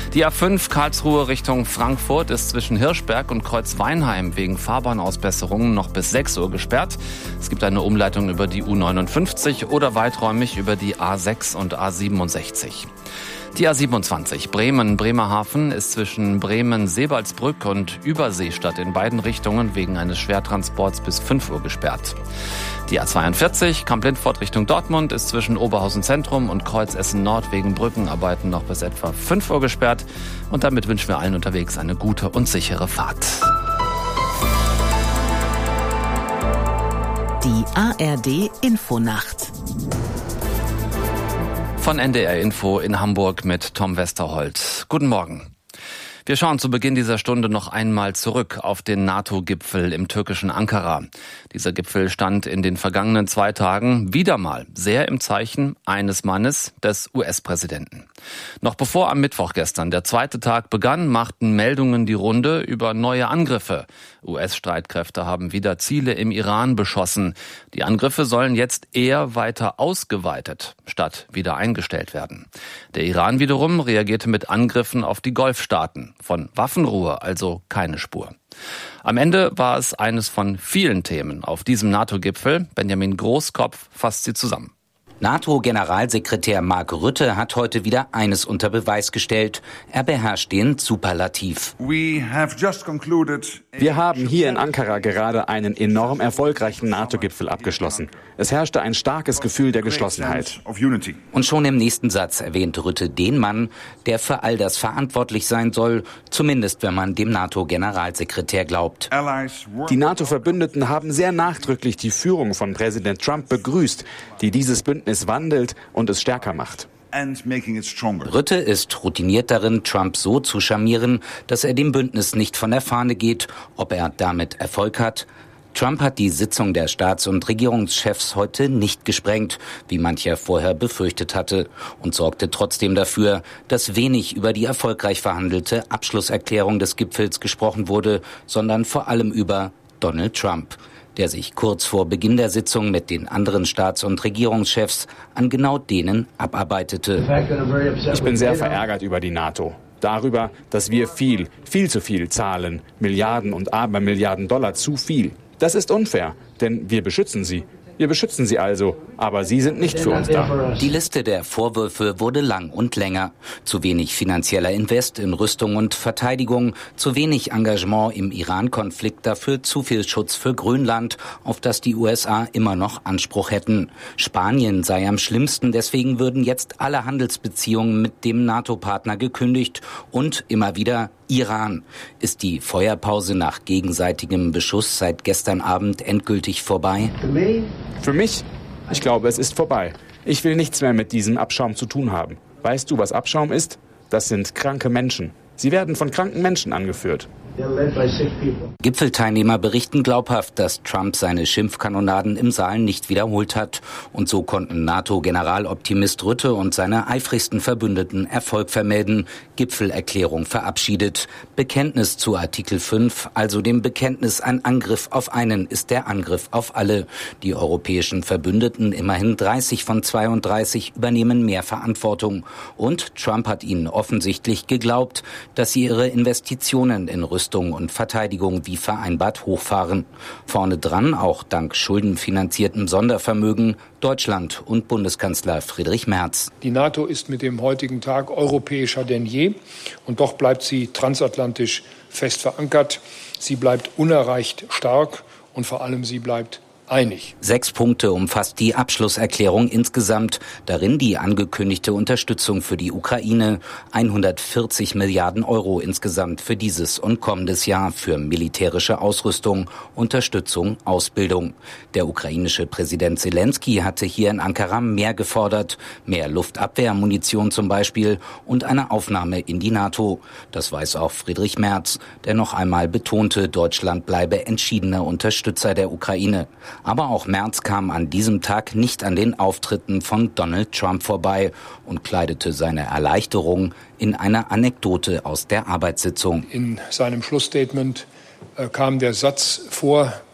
Die A5 Karlsruhe Richtung Frankfurt ist zwischen Hirschberg und Kreuzweinheim wegen Fahrbahnausbesserungen noch bis 6 Uhr gesperrt. Es gibt eine Umleitung über die U59 oder weiträumig über die A6 und A67. Die A27 Bremen-Bremerhaven ist zwischen Bremen-Sebalsbrück und Überseestadt in beiden Richtungen wegen eines Schwertransports bis 5 Uhr gesperrt. Die A42 Kamp-Lindfort Richtung Dortmund ist zwischen Oberhausen Zentrum und Kreuz Essen-Nord wegen Brückenarbeiten noch bis etwa 5 Uhr gesperrt. Und damit wünschen wir allen unterwegs eine gute und sichere Fahrt. Die ARD Infonacht. Von NDR Info in Hamburg mit Tom Westerholt. Guten Morgen. Wir schauen zu Beginn dieser Stunde noch einmal zurück auf den NATO-Gipfel im türkischen Ankara. Dieser Gipfel stand in den vergangenen 2 Tagen wieder mal sehr im Zeichen eines Mannes, des US-Präsidenten. Noch bevor am Mittwoch gestern der 2. Tag begann, machten Meldungen die Runde über neue Angriffe. US-Streitkräfte haben wieder Ziele im Iran beschossen. Die Angriffe sollen jetzt eher weiter ausgeweitet, statt wieder eingestellt werden. Der Iran wiederum reagierte mit Angriffen auf die Golfstaaten. Von Waffenruhe also keine Spur. Am Ende war es eines von vielen Themen auf diesem NATO-Gipfel. Benjamin Großkopf fasst sie zusammen. NATO-Generalsekretär Mark Rutte hat heute wieder eines unter Beweis gestellt. Er beherrscht den Superlativ. Wir haben hier in Ankara gerade einen enorm erfolgreichen NATO-Gipfel abgeschlossen. Es herrschte ein starkes Gefühl der Geschlossenheit. Und schon im nächsten Satz erwähnt Rutte den Mann, der für all das verantwortlich sein soll, zumindest wenn man dem NATO-Generalsekretär glaubt. Die NATO-Verbündeten haben sehr nachdrücklich die Führung von Präsident Trump begrüßt, die dieses Bündnis wandelt und es stärker macht. Rutte ist routiniert darin, Trump so zu charmieren, dass er dem Bündnis nicht von der Fahne geht. Ob er damit Erfolg hat? Trump hat die Sitzung der Staats- und Regierungschefs heute nicht gesprengt, wie mancher vorher befürchtet hatte, und sorgte trotzdem dafür, dass wenig über die erfolgreich verhandelte Abschlusserklärung des Gipfels gesprochen wurde, sondern vor allem über Donald Trump, der sich kurz vor Beginn der Sitzung mit den anderen Staats- und Regierungschefs an genau denen abarbeitete. Ich bin sehr verärgert über die NATO. Darüber, dass wir viel zu viel zahlen. Milliarden und Abermilliarden Dollar zu viel. Das ist unfair, denn wir beschützen sie. Wir beschützen sie also, aber sie sind nicht für uns da. Die Liste der Vorwürfe wurde lang und länger. Zu wenig finanzieller Invest in Rüstung und Verteidigung, zu wenig Engagement im Iran-Konflikt, dafür zu viel Schutz für Grönland, auf das die USA immer noch Anspruch hätten. Spanien sei am schlimmsten, deswegen würden jetzt alle Handelsbeziehungen mit dem NATO-Partner gekündigt und immer wieder Iran. Ist die Feuerpause nach gegenseitigem Beschuss seit gestern Abend endgültig vorbei? Für mich? Ich glaube, es ist vorbei. Ich will nichts mehr mit diesem Abschaum zu tun haben. Weißt du, was Abschaum ist? Das sind kranke Menschen. Sie werden von kranken Menschen angeführt. Gipfelteilnehmer berichten glaubhaft, dass Trump seine Schimpfkanonaden im Saal nicht wiederholt hat. Und so konnten NATO-Generaloptimist Rutte und seine eifrigsten Verbündeten Erfolg vermelden. Gipfelerklärung verabschiedet. Bekenntnis zu Artikel 5, also dem Bekenntnis, ein Angriff auf einen ist der Angriff auf alle. Die europäischen Verbündeten, immerhin 30 von 32, übernehmen mehr Verantwortung. Und Trump hat ihnen offensichtlich geglaubt, dass sie ihre Investitionen in Rüstung und Verteidigung wie vereinbart hochfahren. Vorne dran, auch dank schuldenfinanziertem Sondervermögen, Deutschland und Bundeskanzler Friedrich Merz. Die NATO ist mit dem heutigen Tag europäischer denn je und doch bleibt sie transatlantisch fest verankert. Sie bleibt unerreicht stark und vor allem sie bleibt einig. 6 Punkte umfasst die Abschlusserklärung insgesamt. Darin die angekündigte Unterstützung für die Ukraine. 140 Milliarden Euro insgesamt für dieses und kommendes Jahr für militärische Ausrüstung, Unterstützung, Ausbildung. Der ukrainische Präsident Zelensky hatte hier in Ankara mehr gefordert. Mehr Luftabwehrmunition zum Beispiel und eine Aufnahme in die NATO. Das weiß auch Friedrich Merz, der noch einmal betonte, Deutschland bleibe entschiedener Unterstützer der Ukraine. Aber auch Merz kam an diesem Tag nicht an den Auftritten von Donald Trump vorbei und kleidete seine Erleichterung in eine Anekdote aus der Arbeitssitzung. In seinem Schlussstatement kam der Satz vor,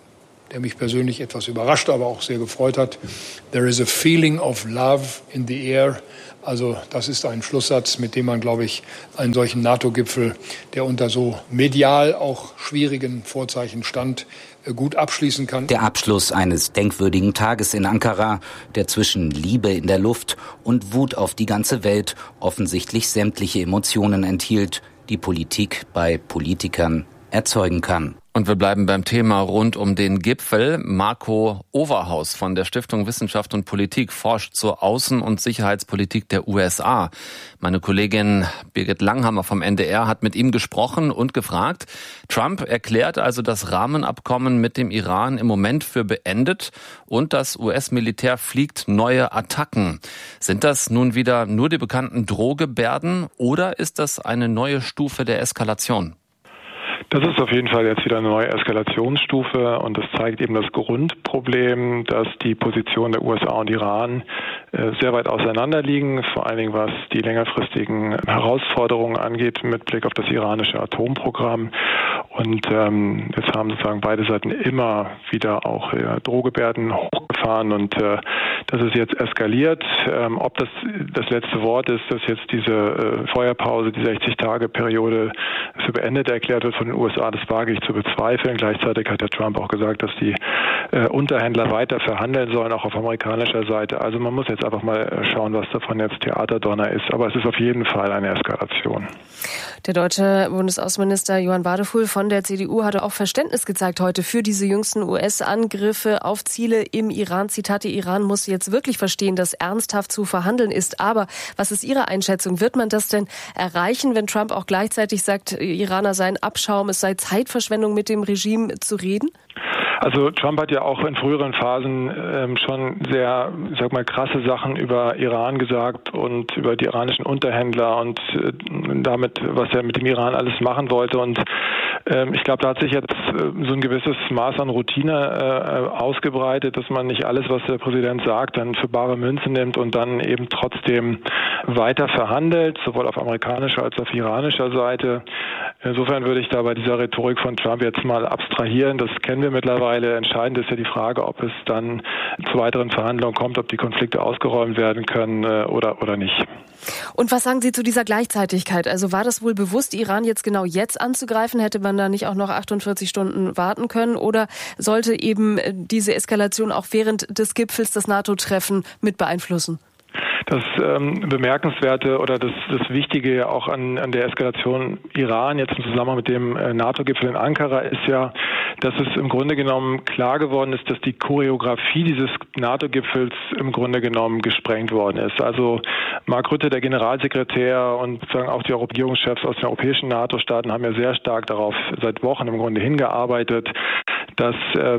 der mich persönlich etwas überrascht, aber auch sehr gefreut hat. There is a feeling of love in the air. Also das ist ein Schlusssatz, mit dem man, glaube ich, einen solchen NATO-Gipfel, der unter so medial auch schwierigen Vorzeichen stand, gut abschließen kann. Der Abschluss eines denkwürdigen Tages in Ankara, der zwischen Liebe in der Luft und Wut auf die ganze Welt offensichtlich sämtliche Emotionen enthielt, die Politik bei Politikern erzeugen kann. Und wir bleiben beim Thema rund um den Gipfel. Marco Overhaus von der Stiftung Wissenschaft und Politik forscht zur Außen- und Sicherheitspolitik der USA. Meine Kollegin Birgit Langhammer vom NDR hat mit ihm gesprochen und gefragt. Trump erklärt also das Rahmenabkommen mit dem Iran im Moment für beendet und das US-Militär fliegt neue Attacken. Sind das nun wieder nur die bekannten Drohgebärden oder ist das eine neue Stufe der Eskalation? Das ist auf jeden Fall jetzt wieder eine neue Eskalationsstufe und das zeigt eben das Grundproblem, dass die Positionen der USA und Iran sehr weit auseinander liegen, vor allen Dingen was die längerfristigen Herausforderungen angeht mit Blick auf das iranische Atomprogramm. Und jetzt haben sozusagen beide Seiten immer wieder auch Drohgebärden hochgefahren und das ist jetzt eskaliert. Ob das letzte Wort ist, dass jetzt diese Feuerpause, die 60-Tage-Periode für beendet erklärt wird von den USA, das wage ich zu bezweifeln. Gleichzeitig hat der Trump auch gesagt, dass die Unterhändler weiter verhandeln sollen, auch auf amerikanischer Seite. Also man muss jetzt einfach mal schauen, was davon jetzt Theaterdonner ist. Aber es ist auf jeden Fall eine Eskalation. Der deutsche Bundesaußenminister Johann Wadefuhl von der CDU hatte auch Verständnis gezeigt heute für diese jüngsten US-Angriffe auf Ziele im Iran. Zitat, der Iran muss jetzt wirklich verstehen, dass ernsthaft zu verhandeln ist. Aber was ist Ihre Einschätzung? Wird man das denn erreichen, wenn Trump auch gleichzeitig sagt, Iraner seien Abschaum, es sei Zeitverschwendung, mit dem Regime zu reden? Also Trump hat ja auch in früheren Phasen schon sehr, krasse Sachen über Iran gesagt und über die iranischen Unterhändler und damit, was er mit dem Iran alles machen wollte. Und ich glaube, da hat sich jetzt so ein gewisses Maß an Routine ausgebreitet, dass man nicht alles, was der Präsident sagt, dann für bare Münze nimmt und dann eben trotzdem weiter verhandelt, sowohl auf amerikanischer als auch auf iranischer Seite. Insofern würde ich da bei dieser Rhetorik von Trump jetzt mal abstrahieren. Das kennen wir mittlerweile. Entscheidend ist ja die Frage, ob es dann zu weiteren Verhandlungen kommt, ob die Konflikte ausgeräumt werden können oder nicht. Und was sagen Sie zu dieser Gleichzeitigkeit? Also war das wohl bewusst, Iran jetzt genau jetzt anzugreifen? Hätte man da nicht auch noch 48 Stunden warten können? Oder sollte eben diese Eskalation auch während des Gipfels das NATO-Treffen mit beeinflussen? Das Bemerkenswerte oder das Wichtige auch an der Eskalation Iran jetzt im Zusammenhang mit dem NATO-Gipfel in Ankara ist ja, dass es im Grunde genommen klar geworden ist, dass die Choreografie dieses NATO-Gipfels im Grunde genommen gesprengt worden ist. Also Mark Rutte, der Generalsekretär und sozusagen auch die Regierungschefs aus den europäischen NATO-Staaten haben ja sehr stark darauf seit Wochen im Grunde hingearbeitet, dass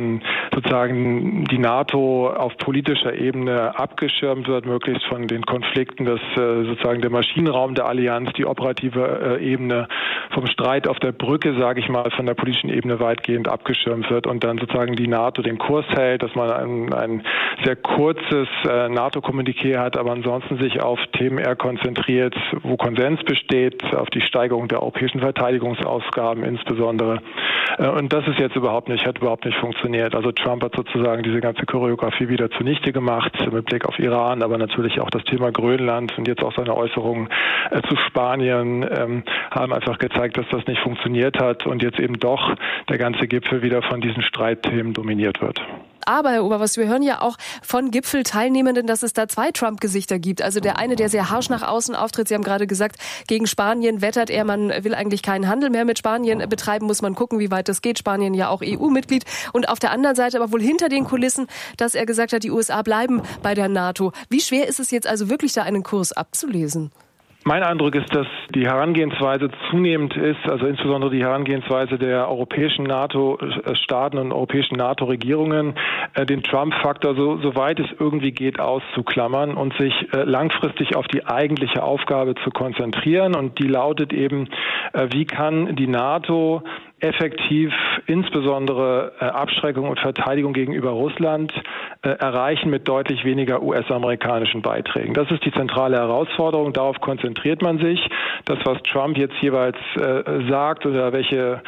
sozusagen die NATO auf politischer Ebene abgeschirmt wird, möglichst von den Konflikten, dass sozusagen der Maschinenraum der Allianz, die operative Ebene vom Streit auf der Brücke, sage ich mal, von der politischen Ebene weitgehend abgeschirmt wird und dann sozusagen die NATO den Kurs hält, dass man ein sehr kurzes NATO-Kommuniqué hat, aber ansonsten sich auf Themen eher konzentriert, wo Konsens besteht, auf die Steigerung der europäischen Verteidigungsausgaben insbesondere. Und das ist jetzt überhaupt nicht funktioniert. Also Trump hat sozusagen diese ganze Choreografie wieder zunichte gemacht, mit Blick auf Iran, aber natürlich auch das Thema Grönland und jetzt auch seine Äußerungen zu Spanien haben einfach gezeigt, dass das nicht funktioniert hat und jetzt eben doch der ganze Gipfel wieder von diesen Streitthemen dominiert wird. Aber, Herr Oberhaus, wir hören ja auch von Gipfelteilnehmenden, dass es da zwei Trump-Gesichter gibt. Also der eine, der sehr harsch nach außen auftritt. Sie haben gerade gesagt, gegen Spanien wettert er. Man will eigentlich keinen Handel mehr mit Spanien betreiben. Muss man gucken, wie weit das geht. Spanien ja auch EU-Mitglied. Und auf der anderen Seite aber wohl hinter den Kulissen, dass er gesagt hat, die USA bleiben bei der NATO. Wie schwer ist es jetzt also wirklich, da einen Kurs abzulesen? Mein Eindruck ist, dass die Herangehensweise zunehmend ist, also insbesondere die Herangehensweise der europäischen NATO-Staaten und europäischen NATO-Regierungen, den Trump-Faktor so weit es irgendwie geht auszuklammern und sich langfristig auf die eigentliche Aufgabe zu konzentrieren. Und die lautet eben, wie kann die NATO effektiv insbesondere Abschreckung und Verteidigung gegenüber Russland erreichen mit deutlich weniger US-amerikanischen Beiträgen. Das ist die zentrale Herausforderung. Darauf konzentriert man sich. Das, was Trump jetzt jeweils sagt oder welche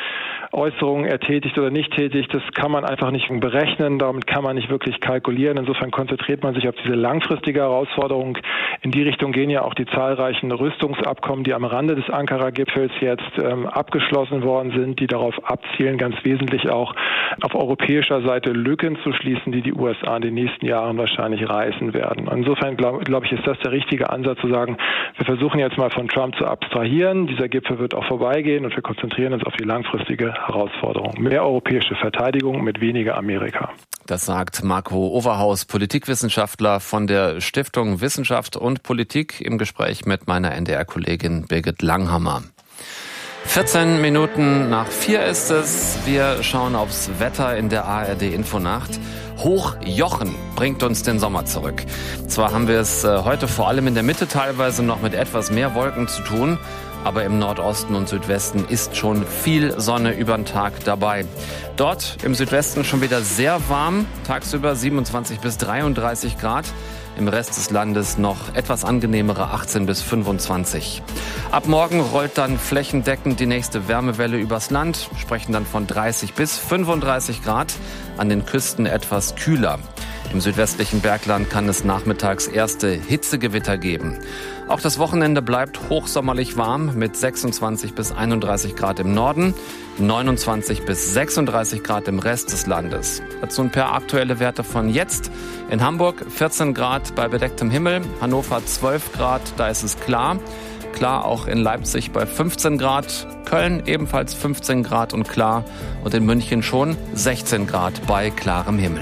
Äußerungen er tätigt oder nicht tätigt, das kann man einfach nicht berechnen, damit kann man nicht wirklich kalkulieren. Insofern konzentriert man sich auf diese langfristige Herausforderung. In die Richtung gehen ja auch die zahlreichen Rüstungsabkommen, die am Rande des Ankara-Gipfels jetzt abgeschlossen worden sind, die darauf abzielen, ganz wesentlich auch auf europäischer Seite Lücken zu schließen, die USA in den nächsten Jahren wahrscheinlich reißen werden. Insofern glaube ich, ist das der richtige Ansatz zu sagen, wir versuchen jetzt mal von Trump zu abstrahieren. Dieser Gipfel wird auch vorbeigehen und wir konzentrieren uns auf die langfristige Herausforderung. Mehr europäische Verteidigung mit weniger Amerika. Das sagt Marco Overhaus, Politikwissenschaftler von der Stiftung Wissenschaft und Politik im Gespräch mit meiner NDR-Kollegin Birgit Langhammer. 14 Minuten nach 4 ist es. Wir schauen aufs Wetter in der ARD-Infonacht. Hochjochen bringt uns den Sommer zurück. Zwar haben wir es heute vor allem in der Mitte teilweise noch mit etwas mehr Wolken zu tun, aber im Nordosten und Südwesten ist schon viel Sonne über den Tag dabei. Dort im Südwesten schon wieder sehr warm, tagsüber 27 bis 33 Grad. Im Rest des Landes noch etwas angenehmere 18 bis 25. Ab morgen rollt dann flächendeckend die nächste Wärmewelle übers Land, sprechen dann von 30 bis 35 Grad, an den Küsten etwas kühler. Im südwestlichen Bergland kann es nachmittags erste Hitzegewitter geben. Auch das Wochenende bleibt hochsommerlich warm mit 26 bis 31 Grad im Norden, 29 bis 36 Grad im Rest des Landes. Dazu ein paar aktuelle Werte von jetzt. In Hamburg 14 Grad bei bedecktem Himmel, Hannover 12 Grad, da ist es klar. Klar auch in Leipzig bei 15 Grad, Köln ebenfalls 15 Grad und klar und in München schon 16 Grad bei klarem Himmel.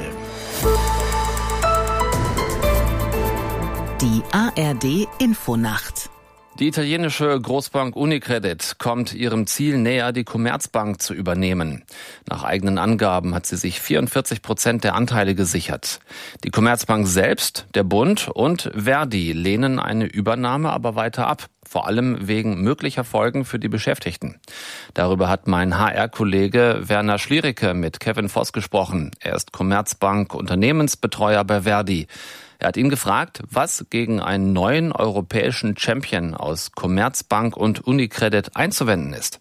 Die ARD Infonacht. Die italienische Großbank Unicredit kommt ihrem Ziel näher, die Commerzbank zu übernehmen. Nach eigenen Angaben hat sie sich 44% der Anteile gesichert. Die Commerzbank selbst, der Bund und Verdi lehnen eine Übernahme aber weiter ab. Vor allem wegen möglicher Folgen für die Beschäftigten. Darüber hat mein HR-Kollege Werner Schliericke mit Kevin Voss gesprochen. Er ist Commerzbank-Unternehmensbetreuer bei Verdi. Er hat ihn gefragt, was gegen einen neuen europäischen Champion aus Commerzbank und Unicredit einzuwenden ist.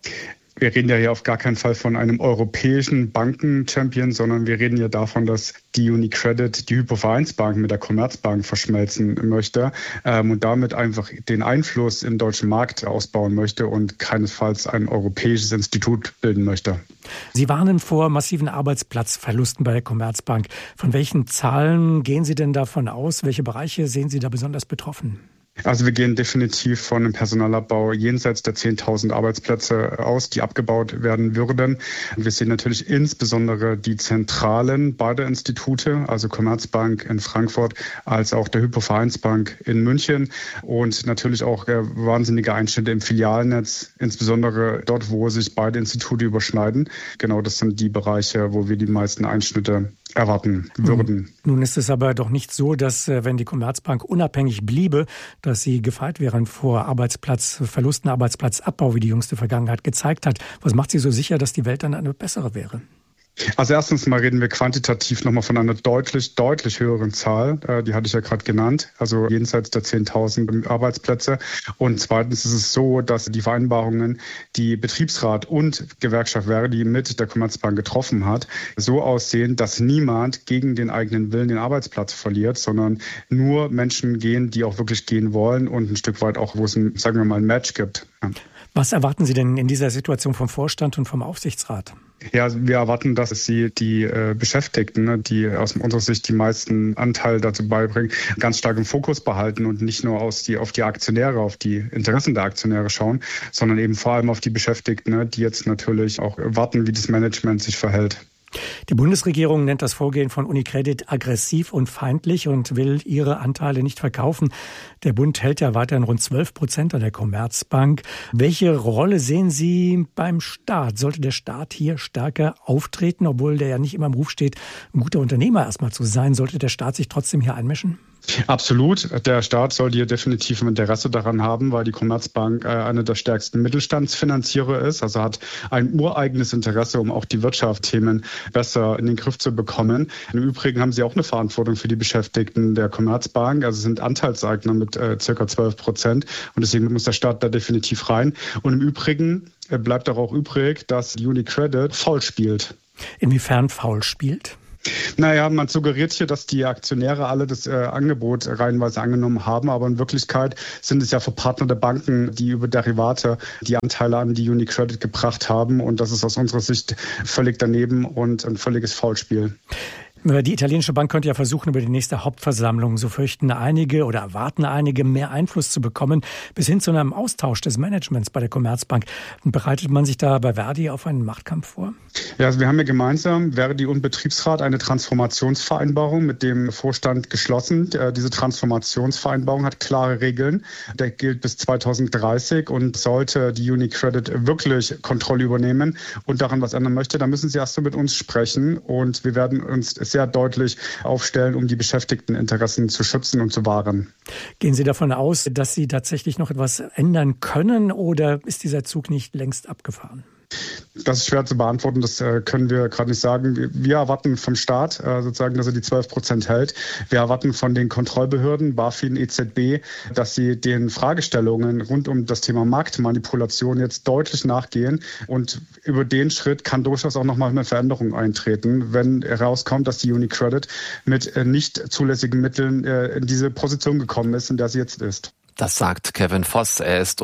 Wir reden ja hier auf gar keinen Fall von einem europäischen Banken-Champion, sondern wir reden ja davon, dass die Unicredit die Hypovereinsbank mit der Commerzbank verschmelzen möchte und damit einfach den Einfluss im deutschen Markt ausbauen möchte und keinesfalls ein europäisches Institut bilden möchte. Sie warnen vor massiven Arbeitsplatzverlusten bei der Commerzbank. Von welchen Zahlen gehen Sie denn davon aus? Welche Bereiche sehen Sie da besonders betroffen? Also wir gehen definitiv von einem Personalabbau jenseits der 10.000 Arbeitsplätze aus, die abgebaut werden würden. Wir sehen natürlich insbesondere die Zentralen beider Institute, also Commerzbank in Frankfurt als auch der Hypovereinsbank in München und natürlich auch wahnsinnige Einschnitte im Filialnetz, insbesondere dort, wo sich beide Institute überschneiden. Genau, das sind die Bereiche, wo wir die meisten Einschnitte erwarten würden. Nun ist es aber doch nicht so, dass wenn die Commerzbank unabhängig bliebe, dass sie gefeit wären vor Arbeitsplatzverlusten, Arbeitsplatzabbau, wie die jüngste Vergangenheit gezeigt hat. Was macht Sie so sicher, dass die Welt dann eine bessere wäre? Also erstens mal reden wir quantitativ nochmal von einer deutlich höheren Zahl. Die hatte ich ja gerade genannt, also jenseits der 10.000 Arbeitsplätze. Und zweitens ist es so, dass die Vereinbarungen, die Betriebsrat und Gewerkschaft Verdi mit der Commerzbank getroffen hat, so aussehen, dass niemand gegen den eigenen Willen den Arbeitsplatz verliert, sondern nur Menschen gehen, die auch wirklich gehen wollen und ein Stück weit auch, wo es ein, sagen wir mal, ein Match gibt. Was erwarten Sie denn in dieser Situation vom Vorstand und vom Aufsichtsrat? Ja, wir erwarten, dass sie die Beschäftigten, die aus unserer Sicht die meisten Anteil dazu beibringen, ganz stark im Fokus behalten und nicht nur auf die Aktionäre, auf die Interessen der Aktionäre schauen, sondern eben vor allem auf die Beschäftigten, die jetzt natürlich auch warten, wie das Management sich verhält. Die Bundesregierung nennt das Vorgehen von Unicredit aggressiv und feindlich und will ihre Anteile nicht verkaufen. Der Bund hält ja weiterhin rund 12% an der Commerzbank. Welche Rolle sehen Sie beim Staat? Sollte der Staat hier stärker auftreten, obwohl der ja nicht immer im Ruf steht, ein guter Unternehmer erstmal zu sein? Sollte der Staat sich trotzdem hier einmischen? Absolut. Der Staat soll hier definitiv ein Interesse daran haben, weil die Commerzbank eine der stärksten Mittelstandsfinanzierer ist. Also hat ein ureigenes Interesse, um auch die Wirtschaftsthemen besser in den Griff zu bekommen. Im Übrigen haben sie auch eine Verantwortung für die Beschäftigten der Commerzbank. Also sind Anteilseigner mit ca. 12%. Und deswegen muss der Staat da definitiv rein. Und im Übrigen bleibt auch übrig, dass UniCredit faul spielt. Inwiefern faul spielt? Naja, man suggeriert hier, dass die Aktionäre alle das Angebot reihenweise angenommen haben, aber in Wirklichkeit sind es ja verpartnerte Banken, die über Derivate die Anteile an die UniCredit gebracht haben, und das ist aus unserer Sicht völlig daneben und ein völliges Foulspiel. Die italienische Bank könnte ja versuchen, über die nächste Hauptversammlung, so fürchten einige oder erwarten einige, mehr Einfluss zu bekommen, bis hin zu einem Austausch des Managements bei der Commerzbank. Bereitet man sich da bei Verdi auf einen Machtkampf vor? Ja, also wir haben ja gemeinsam, Verdi und Betriebsrat, eine Transformationsvereinbarung mit dem Vorstand geschlossen. Diese Transformationsvereinbarung hat klare Regeln. Der gilt bis 2030, und sollte die UniCredit wirklich Kontrolle übernehmen und daran was ändern möchte, dann müssen sie erst mit uns sprechen, und wir werden uns sehr deutlich aufstellen, um die Beschäftigteninteressen zu schützen und zu wahren. Gehen Sie davon aus, dass Sie tatsächlich noch etwas ändern können, oder ist dieser Zug nicht längst abgefahren? Das ist schwer zu beantworten, das können wir gerade nicht sagen. Wir erwarten vom Staat sozusagen, dass er die 12% hält. Wir erwarten von den Kontrollbehörden, BaFin, EZB, dass sie den Fragestellungen rund um das Thema Marktmanipulation jetzt deutlich nachgehen. Und über den Schritt kann durchaus auch nochmal eine Veränderung eintreten, wenn herauskommt, dass die UniCredit mit nicht zulässigen Mitteln in diese Position gekommen ist, in der sie jetzt ist. Das sagt Kevin Voss. Er ist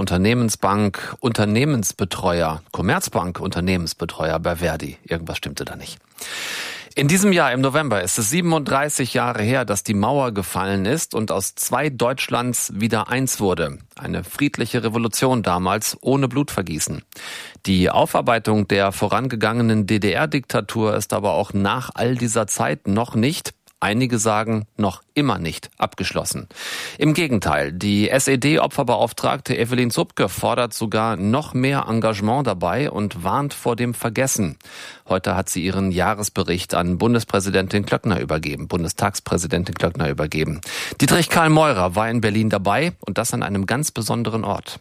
Unternehmensbetreuer, Commerzbank Unternehmensbetreuer bei Verdi. Irgendwas stimmte da nicht. In diesem Jahr im November ist es 37 Jahre her, dass die Mauer gefallen ist und aus zwei Deutschlands wieder eins wurde. Eine friedliche Revolution damals, ohne Blutvergießen. Die Aufarbeitung der vorangegangenen DDR-Diktatur ist aber auch nach all dieser Zeit noch nicht, einige sagen noch immer nicht, abgeschlossen. Im Gegenteil, die SED-Opferbeauftragte Evelyn Zupke fordert sogar noch mehr Engagement dabei und warnt vor dem Vergessen. Heute hat sie ihren Jahresbericht an Bundespräsidentin Klöckner übergeben, Bundestagspräsidentin Klöckner übergeben. Dietrich Karl Meurer war in Berlin dabei, und das an einem ganz besonderen Ort.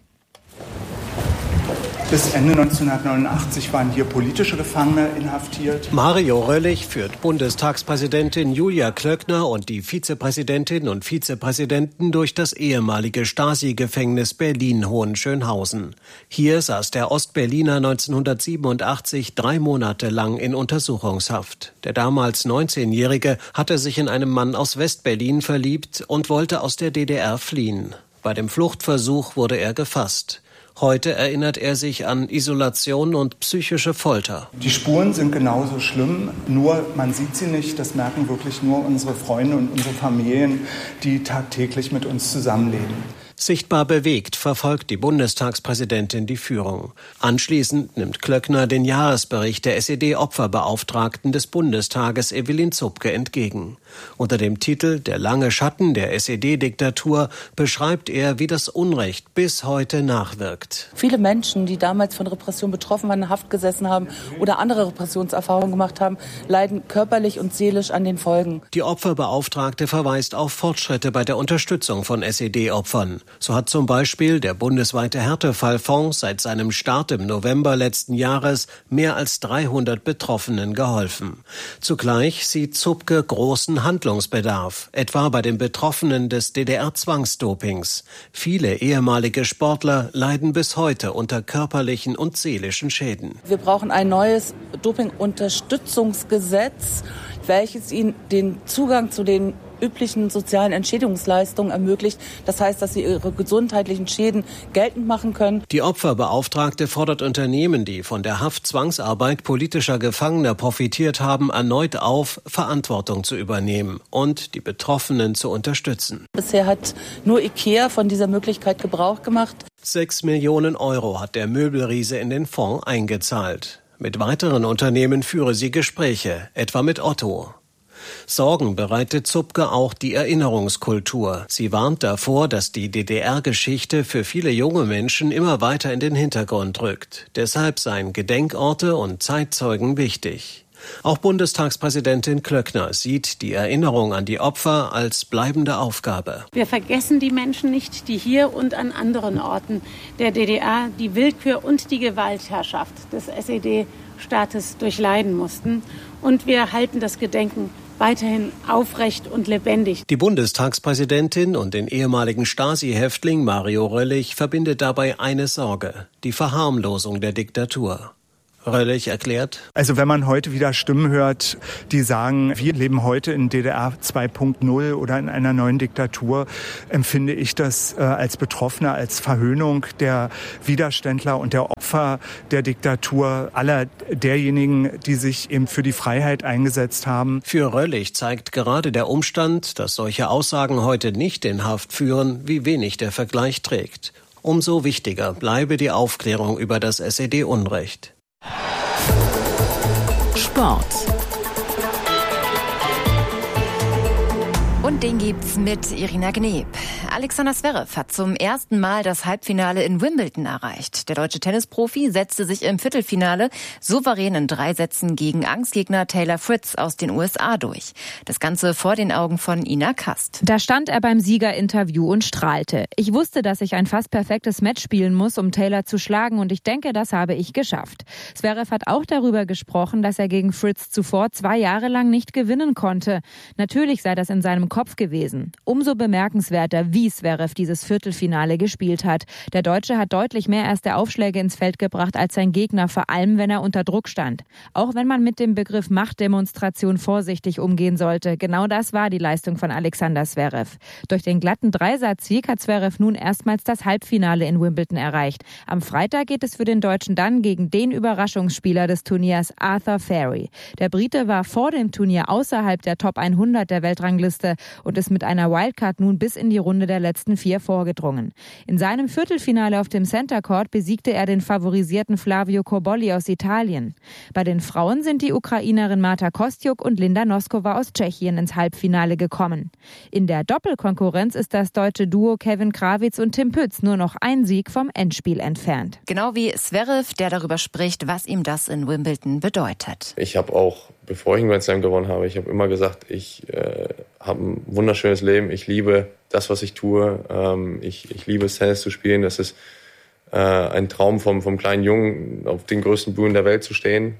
Bis Ende 1989 waren hier politische Gefangene inhaftiert. Mario Röllig führt Bundestagspräsidentin Julia Klöckner und die Vizepräsidentin und Vizepräsidenten durch das ehemalige Stasi-Gefängnis Berlin-Hohenschönhausen. Hier saß der Ostberliner 1987 3 Monate lang in Untersuchungshaft. Der damals 19-Jährige hatte sich in einem Mann aus Westberlin verliebt und wollte aus der DDR fliehen. Bei dem Fluchtversuch wurde er gefasst. Heute erinnert er sich an Isolation und psychische Folter. Die Spuren sind genauso schlimm, nur man sieht sie nicht. Das merken wirklich nur unsere Freunde und unsere Familien, die tagtäglich mit uns zusammenleben. Sichtbar bewegt verfolgt die Bundestagspräsidentin die Führung. Anschließend nimmt Klöckner den Jahresbericht der SED-Opferbeauftragten des Bundestages Evelyn Zupke entgegen. Unter dem Titel »Der lange Schatten der SED-Diktatur« beschreibt er, wie das Unrecht bis heute nachwirkt. Viele Menschen, die damals von Repression betroffen waren, in Haft gesessen haben oder andere Repressionserfahrungen gemacht haben, leiden körperlich und seelisch an den Folgen. Die Opferbeauftragte verweist auf Fortschritte bei der Unterstützung von SED-Opfern. So hat zum Beispiel der bundesweite Härtefallfonds seit seinem Start im November letzten Jahres mehr als 300 Betroffenen geholfen. Zugleich sieht Zupke großen Handlungsbedarf, etwa bei den Betroffenen des DDR-Zwangsdopings. Viele ehemalige Sportler leiden bis heute unter körperlichen und seelischen Schäden. Wir brauchen ein neues Doping-Unterstützungsgesetz, welches ihnen den Zugang zu den üblichen sozialen Entschädigungsleistungen ermöglicht. Das heißt, dass sie ihre gesundheitlichen Schäden geltend machen können. Die Opferbeauftragte fordert Unternehmen, die von der Haftzwangsarbeit politischer Gefangener profitiert haben, erneut auf, Verantwortung zu übernehmen und die Betroffenen zu unterstützen. Bisher hat nur IKEA von dieser Möglichkeit Gebrauch gemacht. 6 Millionen Euro hat der Möbelriese in den Fonds eingezahlt. Mit weiteren Unternehmen führe sie Gespräche, etwa mit Otto. Sorgen bereitet Zupke auch die Erinnerungskultur. Sie warnt davor, dass die DDR-Geschichte für viele junge Menschen immer weiter in den Hintergrund rückt. Deshalb seien Gedenkorte und Zeitzeugen wichtig. Auch Bundestagspräsidentin Klöckner sieht die Erinnerung an die Opfer als bleibende Aufgabe. Wir vergessen die Menschen nicht, die hier und an anderen Orten der DDR die Willkür und die Gewaltherrschaft des SED-Staates durchleiden mussten. Und wir halten das Gedenken weiterhin aufrecht und lebendig. Die Bundestagspräsidentin und den ehemaligen Stasi-Häftling Mario Röllich verbindet dabei eine Sorge: die Verharmlosung der Diktatur. Röllich erklärt: Also wenn man heute wieder Stimmen hört, die sagen, wir leben heute in DDR 2.0 oder in einer neuen Diktatur, empfinde ich das als Betroffener, als Verhöhnung der Widerständler und der Opfer der Diktatur, aller derjenigen, die sich eben für die Freiheit eingesetzt haben. Für Röllich zeigt gerade der Umstand, dass solche Aussagen heute nicht in Haft führen, wie wenig der Vergleich trägt. Umso wichtiger bleibe die Aufklärung über das SED-Unrecht. Sport. Und den gibt's mit Irina Gneb. Alexander Zverev hat zum ersten Mal das Halbfinale in Wimbledon erreicht. Der deutsche Tennisprofi setzte sich im Viertelfinale souverän in 3 Sätzen gegen Angstgegner Taylor Fritz aus den USA durch. Das Ganze vor den Augen von Ina Kast. Da stand er beim Siegerinterview und strahlte. Ich wusste, dass ich ein fast perfektes Match spielen muss, um Taylor zu schlagen, und ich denke, das habe ich geschafft. Zverev hat auch darüber gesprochen, dass er gegen Fritz zuvor 2 Jahre lang nicht gewinnen konnte. Natürlich sei das in seinem Kopf gewesen. Umso bemerkenswerter, wie Zverev dieses Viertelfinale gespielt hat. Der Deutsche hat deutlich mehr erste Aufschläge ins Feld gebracht als sein Gegner, vor allem wenn er unter Druck stand. Auch wenn man mit dem Begriff Machtdemonstration vorsichtig umgehen sollte. Genau das war die Leistung von Alexander Zverev. Durch den glatten Dreisatzsieg hat Zverev nun erstmals das Halbfinale in Wimbledon erreicht. Am Freitag geht es für den Deutschen dann gegen den Überraschungsspieler des Turniers, Arthur Fary. Der Brite war vor dem Turnier außerhalb der Top 100 der Weltrangliste und ist mit einer Wildcard nun bis in die Runde der letzten 4 vorgedrungen. In seinem Viertelfinale auf dem Center Court besiegte er den favorisierten Flavio Cobolli aus Italien. Bei den Frauen sind die Ukrainerin Marta Kostyuk und Linda Noskova aus Tschechien ins Halbfinale gekommen. In der Doppelkonkurrenz ist das deutsche Duo Kevin Krawitz und Tim Pütz nur noch ein Sieg vom Endspiel entfernt. Genau wie Zverev, der darüber spricht, was ihm das in Wimbledon bedeutet. Ich habe auch, bevor ich einen Grand Slam gewonnen habe, ich habe immer gesagt, ich habe ein wunderschönes Leben. Ich liebe das, was ich tue. Ich liebe es, Tennis zu spielen. Das ist ein Traum vom kleinen Jungen, auf den größten Bühnen der Welt zu stehen.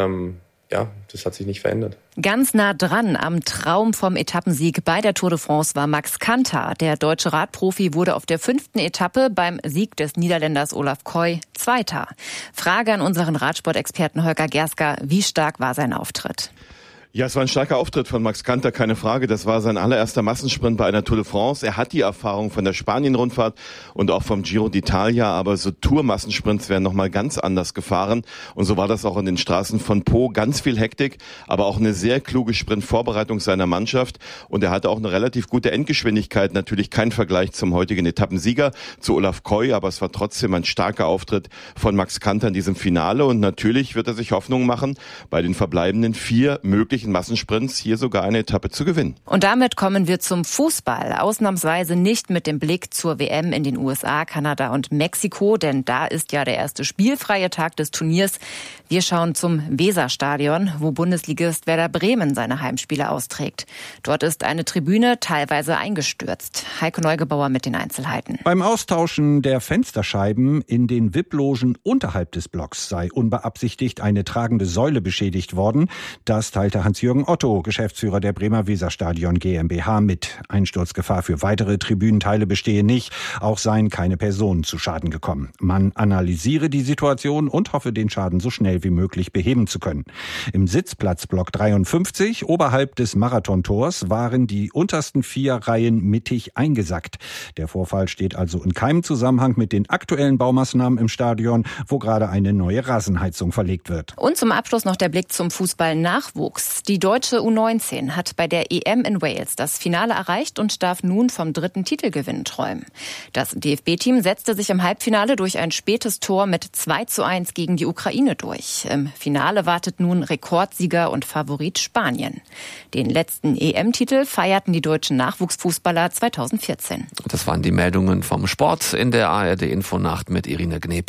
Ja, das hat sich nicht verändert. Ganz nah dran am Traum vom Etappensieg bei der Tour de France war Max Kanter. Der deutsche Radprofi wurde auf der 5. Etappe beim Sieg des Niederländers Olaf Koy Zweiter. Frage an unseren Radsportexperten Holger Gerska: Wie stark war sein Auftritt? Ja, es war ein starker Auftritt von Max Kanter, keine Frage. Das war sein allererster Massensprint bei einer Tour de France. Er hat die Erfahrung von der Spanien-Rundfahrt und auch vom Giro d'Italia, aber so Tour-Massensprints werden nochmal ganz anders gefahren. Und so war das auch in den Straßen von Po. Ganz viel Hektik, aber auch eine sehr kluge Sprintvorbereitung seiner Mannschaft. Und er hatte auch eine relativ gute Endgeschwindigkeit. Natürlich kein Vergleich zum heutigen Etappensieger, zu Olaf Koy, aber es war trotzdem ein starker Auftritt von Max Kanter in diesem Finale. Und natürlich wird er sich Hoffnung machen, bei den verbleibenden 4 möglichen Massensprints hier sogar eine Etappe zu gewinnen. Und damit kommen wir zum Fußball. Ausnahmsweise nicht mit dem Blick zur WM in den USA, Kanada und Mexiko, denn da ist ja der erste spielfreie Tag des Turniers. Wir schauen zum Weserstadion, wo Bundesligist Werder Bremen seine Heimspiele austrägt. Dort ist eine Tribüne teilweise eingestürzt. Heiko Neugebauer mit den Einzelheiten. Beim Austauschen der Fensterscheiben in den VIP-Logen unterhalb des Blocks sei unbeabsichtigt eine tragende Säule beschädigt worden. Das teilte Hans-Jürgen Otto, Geschäftsführer der Bremer Weserstadion GmbH, mit. Einsturzgefahr für weitere Tribünenteile bestehe nicht. Auch seien keine Personen zu Schaden gekommen. Man analysiere die Situation und hoffe, den Schaden so schnell wie möglich beheben zu können. Im Sitzplatzblock 53, oberhalb des Marathontors, waren die untersten 4 Reihen mittig eingesackt. Der Vorfall steht also in keinem Zusammenhang mit den aktuellen Baumaßnahmen im Stadion, wo gerade eine neue Rasenheizung verlegt wird. Und zum Abschluss noch der Blick zum Fußball-Nachwuchs. Die deutsche U19 hat bei der EM in Wales das Finale erreicht und darf nun vom 3. Titelgewinn träumen. Das DFB-Team setzte sich im Halbfinale durch ein spätes Tor mit 2:1 gegen die Ukraine durch. Im Finale wartet nun Rekordsieger und Favorit Spanien. Den letzten EM-Titel feierten die deutschen Nachwuchsfußballer 2014. Das waren die Meldungen vom Sport in der ARD-Infonacht mit Irina Gneb.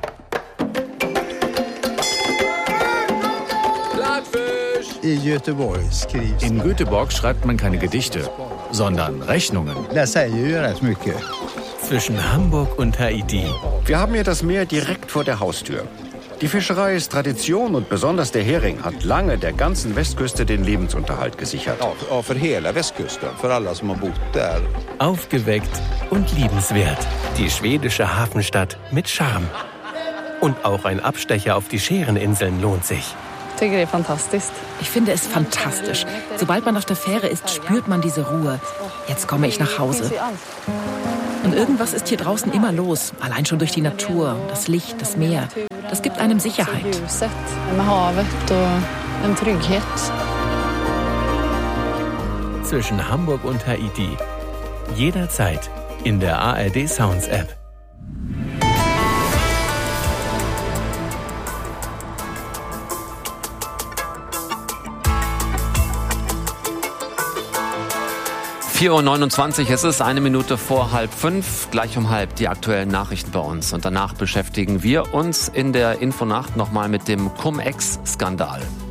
In Göteborg schreibt man keine Gedichte, sondern Rechnungen. Zwischen Hamburg und Haiti. Wir haben ja das Meer direkt vor der Haustür. Die Fischerei ist Tradition und besonders der Hering hat lange der ganzen Westküste den Lebensunterhalt gesichert. Ja, für hela Westküsten, für alle, die man bott där. Aufgeweckt und liebenswert. Die schwedische Hafenstadt mit Charme. Und auch ein Abstecher auf die Schäreninseln lohnt sich. Ich finde es fantastisch. Sobald man auf der Fähre ist, spürt man diese Ruhe. Jetzt komme ich nach Hause. Und irgendwas ist hier draußen immer los. Allein schon durch die Natur, das Licht, das Meer. Das gibt einem Sicherheit. Zwischen Hamburg und Haiti. Jederzeit in der ARD Sounds App. (4:29 Uhr), es ist 1 Minute vor 4:30, gleich um 4:30 die aktuellen Nachrichten bei uns. Und danach beschäftigen wir uns in der Infonacht nochmal mit dem Cum-Ex-Skandal.